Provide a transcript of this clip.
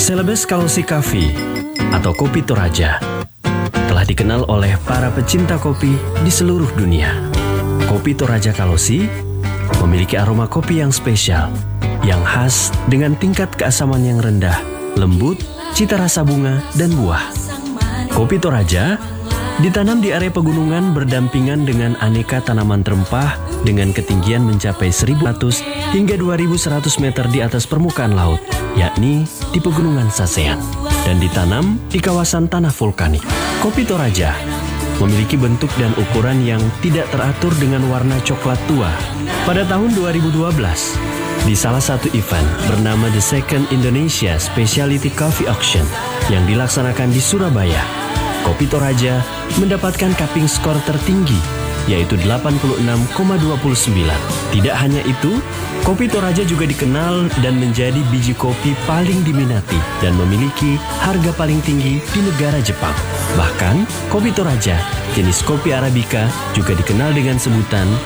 Celebes Kalosi Coffee atau Kopi Toraja telah dikenal oleh para pecinta kopi di seluruh dunia. Kopi Toraja Kalosi memiliki aroma kopi yang spesial, yang khas dengan tingkat keasaman yang rendah, lembut, cita rasa bunga, dan buah. Kopi Toraja ditanam di area pegunungan berdampingan dengan aneka tanaman rempah dengan ketinggian mencapai 1.100 hingga 2.100 meter di atas permukaan laut, yakni di Pegunungan Sasean, dan ditanam di kawasan tanah vulkanik. Kopi Toraja memiliki bentuk dan ukuran yang tidak teratur dengan warna coklat tua. Pada tahun 2012, di salah satu event bernama The Second Indonesia Specialty Coffee Auction yang dilaksanakan di Surabaya, Kopi Toraja mendapatkan cupping skor tertinggi, yaitu 86,29. Tidak hanya itu, Kopi Toraja juga dikenal dan menjadi biji kopi paling diminati dan memiliki harga paling tinggi di negara Jepang. Bahkan, Kopi Toraja, jenis kopi Arabica, juga dikenal dengan sebutan